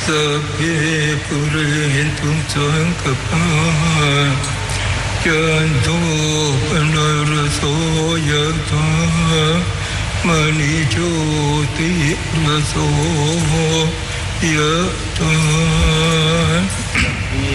สัพเพปุเรนตุสังกปาจันโทปนรโสยถามณิโชติรโสยถา